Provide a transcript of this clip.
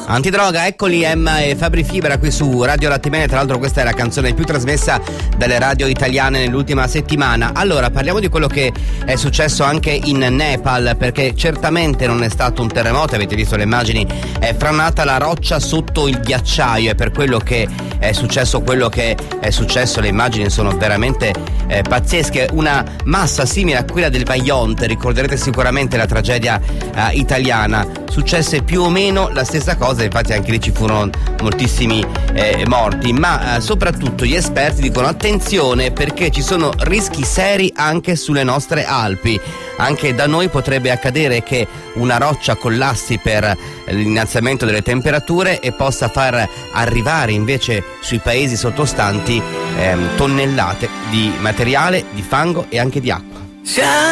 Antidroga, eccoli Emma e Fabri Fibra qui su Radio Latte Bene. Tra l'altro questa è la canzone più trasmessa dalle radio italiane nell'ultima settimana. Allora, parliamo di quello che è successo anche in Nepal, perché certamente non è stato un terremoto, avete visto le immagini, è franata la roccia sotto il ghiacciaio, e per quello che è successo le immagini sono veramente pazzesche. Una massa simile a quella del Vajont, ricorderete sicuramente la tragedia italiana, successe più o meno la stessa cosa. Infatti anche lì ci furono moltissimi morti, ma soprattutto gli esperti dicono attenzione, perché ci sono rischi seri anche sulle nostre Alpi. Anche da noi potrebbe accadere che una roccia collassi per l'innalzamento delle temperature e possa far arrivare invece sui paesi sottostanti tonnellate di materiale, di fango e anche di acqua.